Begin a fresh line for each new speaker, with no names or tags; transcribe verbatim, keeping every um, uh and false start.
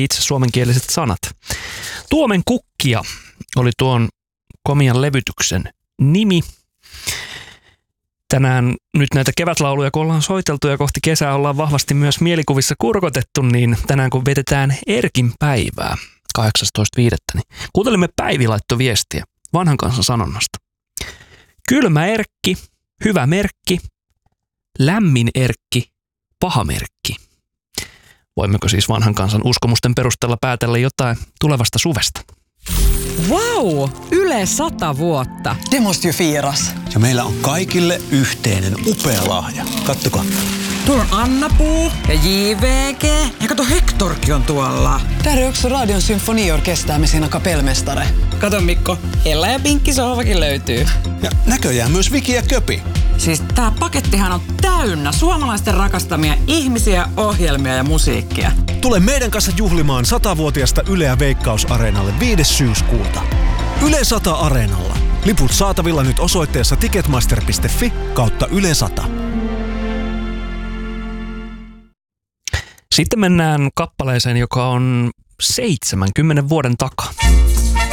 keksii itse suomenkieliset sanat. Tuomen kukkia oli tuon komian levytyksen nimi. Tänään nyt näitä kevätlauluja, kun ollaan soiteltu ja kohti kesää ollaan vahvasti myös mielikuvissa kurkotettu, niin tänään kun vietetään Erkin päivää kahdeksastoista viidettä, niin kuuntelimme Päivi laittoi viestiä vanhan kansan sanonnasta. Kylmä Erkki, hyvä merkki, lämmin Erkki, paha merkki. Voimmeko siis vanhan kansan uskomusten perusteella päätellä jotain tulevasta suvesta?
Vau! Yle sata vuotta.
Det måste ju firas.
Ja meillä on kaikille yhteinen upea lahja. Kattokaa.
Tuolla on Anna-Puu ja J V G. Ja kato, Hektorkin on tuolla.
Där är också Radion symfoniorkester med sina kapellmästare.
Kato Mikko, Ella ja Pinkki sohvakin löytyy.
Ja näköjään myös Viki ja Köpi.
Siis tää pakettihan on täynnä suomalaisten rakastamia ihmisiä, ohjelmia ja musiikkia.
Tule meidän kanssa juhlimaan satavuotiaasta Yleä Veikkaus-areenalle viides syyskuuta. Yle sata Areenalla. Liput saatavilla nyt osoitteessa ticketmaster piste fi kautta Yle sata.
Sitten mennään kappaleeseen, joka on seitsemänkymmenen vuoden takaa.